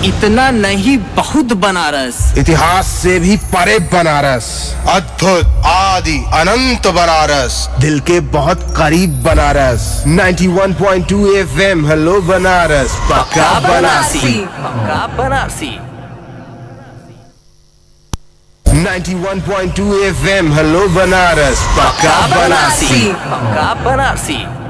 इतना नहीं बहुत बनारस, इतिहास से भी परे बनारस, अद्भुत आदि अनंत बनारस, दिल के बहुत करीब बनारस। 91.2 FM हेलो बनारस, पक्का बनारसी। पक्का बनारसी। 91.2 FM हेलो बनारस, पक्का बनारसी। पक्का बनारसी।